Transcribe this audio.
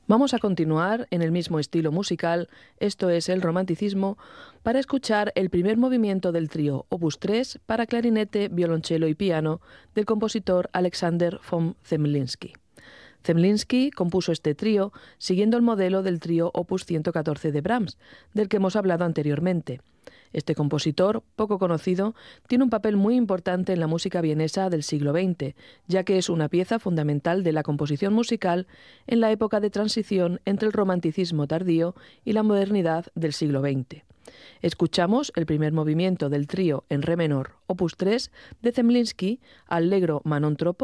Vamos a continuar en el mismo estilo musical, esto es el romanticismo, para escuchar el primer movimiento del trío Opus 3 para clarinete, violonchelo y piano del compositor Alexander von Zemlinsky. Zemlinsky compuso este trío siguiendo el modelo del trío Opus 114 de Brahms, del que hemos hablado anteriormente. Este compositor, poco conocido, tiene un papel muy importante en la música vienesa del siglo XX, ya que es una pieza fundamental de la composición musical en la época de transición entre el romanticismo tardío y la modernidad del siglo XX. Escuchamos el primer movimiento del trío en re menor, Opus 3, de Zemlinsky, Allegro ma non troppo,